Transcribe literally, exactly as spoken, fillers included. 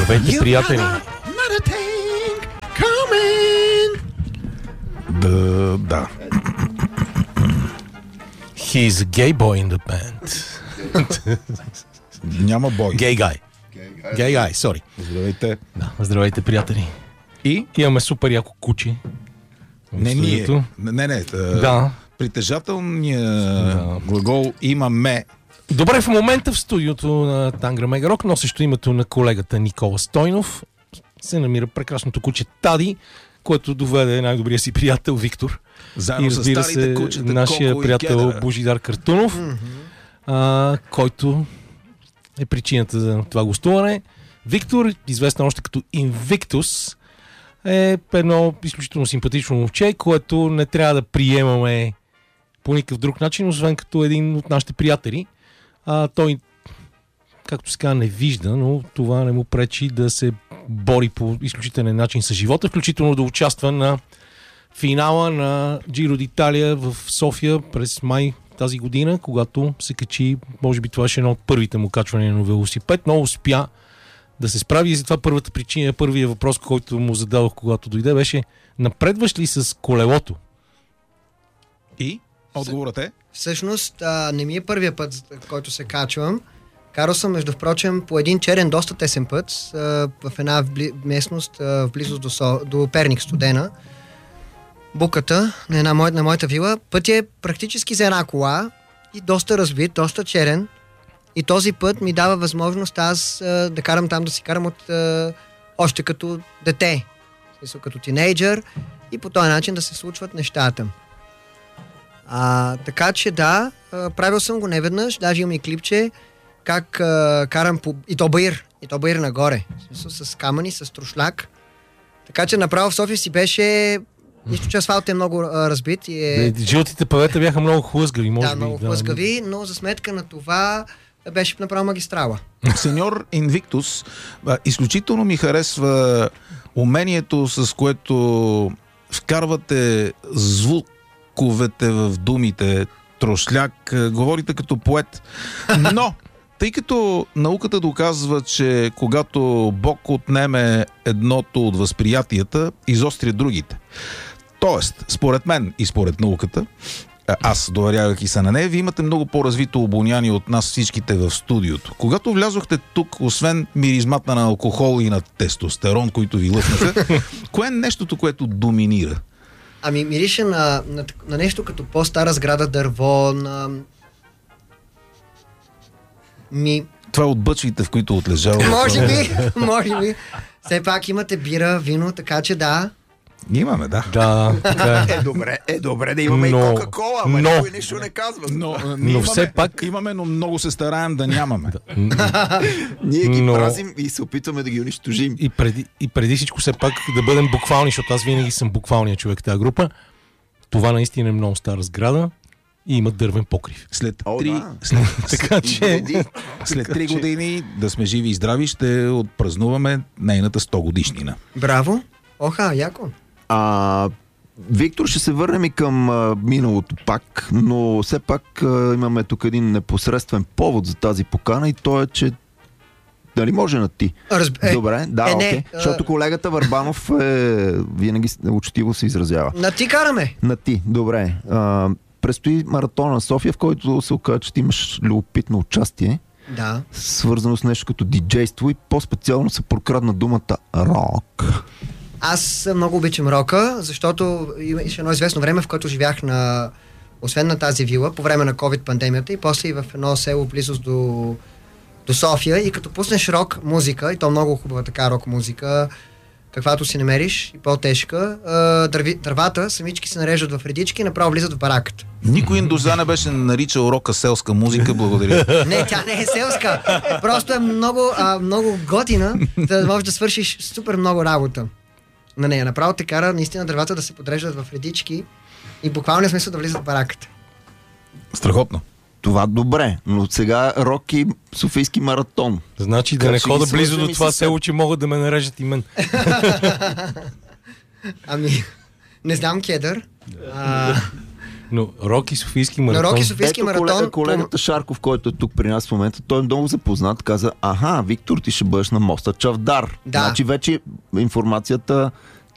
Здравейте, приятели! Да, да. He's a gay boy in the band. Няма бой. Gay guy. Gay guy, sorry. Здравейте. Да, здравейте, приятели. И? Имаме супер яко куче. Не ние. Не, не. Да. Притежателният да. глагол имаме. Добре, в момента в студиото на Тангра Мегарок, носещо името на колегата Никола Стойнов, се намира прекрасното куче Тади, което доведе най-добрия си приятел Виктор. Заедно и разбира с се, кучета, нашия приятел Божидар Картунов, mm-hmm. а, който е причината за това гостуване. Виктор, известен още като Invictus, е едно изключително симпатично момче, което не трябва да приемаме по никакъв друг начин, освен като един от нашите приятели. А, той, както се казва, не вижда, но това не му пречи да се бори по изключителен начин с живота, включително да участва на финала на Giro d'Italia в София през май тази година, когато се качи, може би това ще е едно от първите му качвания на велосипед, но успя да се справи и затова първата причина, първият въпрос, който му зададох, когато дойде, беше: напредваш ли с колелото? И? Отговорът е? Всъщност, а, не ми е първия път, който се качвам. Карал съм, между впрочем, по един черен, доста тесен път а, в една вбли... местност а, в близост до, Со... до Перник, Студена. Буката на, една мо... на моята вила. Път е практически за една кола и доста разбит, доста черен. И този път ми дава възможност аз а, да карам там, да си карам от а, още като дете, като тинейджър, и по този начин да се случват нещата. А, така че да, а, правил съм го неведнъж, даже имам и клипче, как а, карам по... и то баир, и то баир нагоре, с камъни, с трошляк. Така че направо в София си беше... Нищо, че асфалт е много а, разбит и е... Жълтите павета бяха много хлъзгави, може да, би. много хлъзгави, да, но за сметка на това беше направо магистрала. Сеньор Invictus, изключително ми харесва умението, с което вкарвате звуковете в думите, трошляк, говорите като поет. Но, тъй като науката доказва, че когато Бог отнеме едното от възприятията, изостря другите. Тоест, според мен и според науката, аз доверявах и се на нея, вие имате много по-развито обоняние от нас всичките в студиото. Когато влязохте тук, освен миризмата на алкохол и на тестостерон, които ви лъснаха, кое е нещото, което доминира? Ами мирише на, на, на нещо като по-стара сграда, дърво, на... Ми... Това е от бъчвите, в които отлежава. Може би, може би. Все пак имате бира, вино, така че да. Имаме, да. Да, така е. добре, е добре да имаме но, и Кока-Кола, ама но, никой нищо не казва. Но, но имаме, все пак... имаме, но много се стараем да нямаме. Ние ги но... празим и се опитваме да ги унищожим. И преди, и преди всичко все пак да бъдем буквални, защото аз винаги съм буквалният човек в тази група. Това наистина е много стара сграда и има дървен покрив. След О, три, да. след, така че... след три години да сме живи и здрави, ще отпразнуваме нейната сто годишнина. Браво! Оха, яко! А, Виктор, ще се върнем и към а, миналото пак, но все пак а, имаме тук един непосредствен повод за тази покана и то е, че дали може на ти? Разб... Е, Добре, да, е, окей. не, Защото колегата Върбанов е, винаги учтиво се изразява. На ти караме! На ти, добре. А, предстои маратона на София, в който се оказа, че ти имаш любопитно участие. Да. Свързано с нещо като диджейство и по-специално се прокрадна думата рок. Аз много обичам рока, защото имаше едно известно време, в което живях на, освен на тази вила, по време на COVID-пандемията и после и в едно село близост до, до София, и като пуснеш рок музика, и то много хубава така рок музика, каквато си намериш, и по-тежка, дърви, дървата самички се нареждат в редички и направо влизат в бараката. Никой индоза не беше наричал рока селска музика, благодаря. Не, тя не е селска. Просто е много, а, много готина, да можеш да свършиш супер много работа на нея. Направо те кара наистина дървата да се подреждат в редички и буквално смисъл да влизат в бараката. Страхотно. Това добре, но сега рок и Софийски маратон. Значи да как не ще хода ги близо свържем до и това с село, че могат да ме нарежат и мен. Ами, не знам, кедър. А, Но Роки Софийски На маратон. Роки Софийски Ето маратон. колега, колегата Шарков, който е тук при нас в момента, той е много запознат, каза, аха, Виктор, ти ще бъдеш на моста Чавдар. Да. Значи вече информацията